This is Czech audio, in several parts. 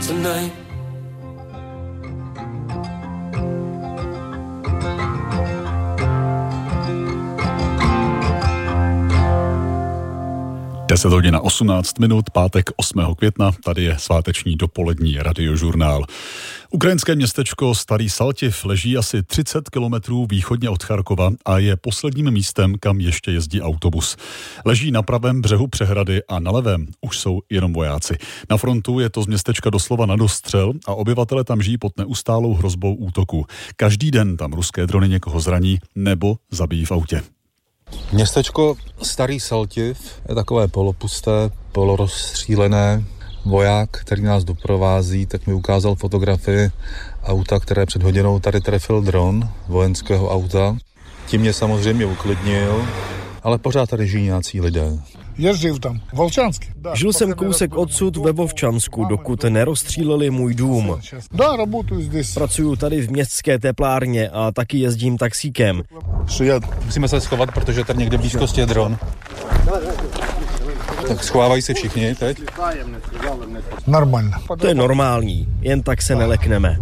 tonight. Deset hodin 18 minut, pátek 8. května, tady je sváteční dopolední radiožurnál. Ukrajinské městečko Starý Saltiv leží asi 30 kilometrů východně od Charkova a je posledním místem, kam ještě jezdí autobus. Leží na pravém břehu přehrady a na levém už jsou jenom vojáci. Na frontu je to z městečka doslova na dostřel a obyvatele tam žijí pod neustálou hrozbou útoku. Každý den tam ruské drony někoho zraní nebo zabijí v autě. Městečko Starý Saltiv je takové polopusté, polorozstřílené. Voják, který nás doprovází, tak mi ukázal fotografii auta, které před hodinou tady trefil dron vojenského auta. Tím mě samozřejmě uklidnil, ale pořád tady žijí nějací lidé. Žil jsem kousek odsud ve Vovčansku, dokud nerozstříleli můj dům. Pracuju tady v městské teplárně a taky jezdím taxíkem. Musíme se schovat, protože tady někde v blízkosti je dron. Tak schovávají se všichni teď. To je normální, jen tak se nelekneme.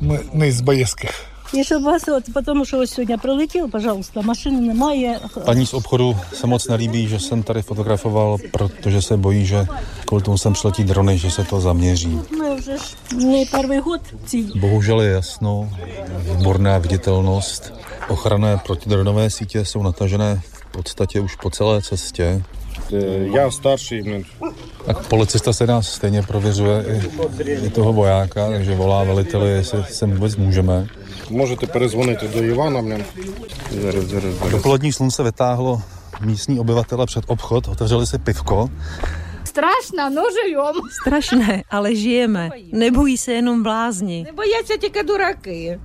Потому что сегодня прилетел, пожалуйста, машины немає. Paní z obchodu se moc nelíbí, že jsem tady fotografoval, protože se bojí, že kvůli tomu sem přiletí drony, že se to zaměří. Bohužel je jasno, výborná viditelnost. Ochranné protidronové sítě jsou natažené v podstatě už po celé cestě. Já starší. Tak policista se nás stejně prověřuje i toho vojáka, takže volá veliteli, jestli sem vůbec můžeme. Můžete перезвонit do Ivana. Dopolední slunce vytáhlo místní obyvatele před obchod, otevřeli si pivko. Strašné, no žijem. Strašné, ale žijeme. Nebojí se jenom blázni. Nebojí se těka duraky.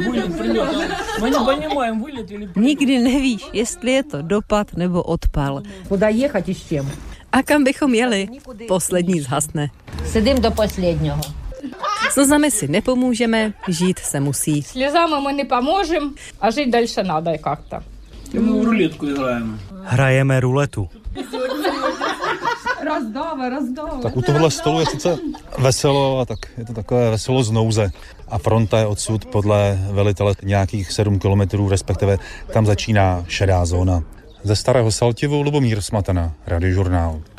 Nikdy nevíš, jestli je to dopad nebo odpal. Kuda jechat i s čím? A kam bychom jeli? Poslední zhasne. Sedím do posledního. Slzami si nepomůžeme, žít se musí. Slezami my nepomůžeme a žít další nadо jak-to. My ruletku hrajeme. Hrajeme ruletu. Rozdává. Tak u tohohle stolu je sice veselo, a tak je to takové veselo z nouze. A fronta je odsud podle velitele nějakých 7 kilometrů, respektive tam začíná šedá zóna. Ze Starého Saltivu Lubomír Smatana, Radiožurnál.